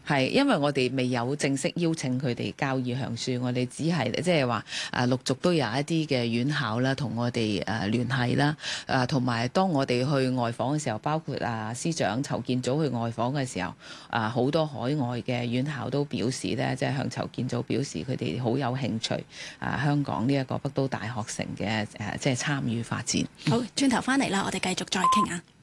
係因為我哋未有正式邀請佢哋交意向書，我哋只係即係話陸續都有一啲嘅院校啦，同我哋聯繫啦，同埋當我哋去外訪嘅時候，包括司長籌建組去外訪嘅時候，好多海外嘅院校都表示咧，即係向籌建組表示佢哋好有興趣香港呢一個北都大學城嘅即係參與發展。 好，轉頭翻嚟啦，我哋繼續再傾啊。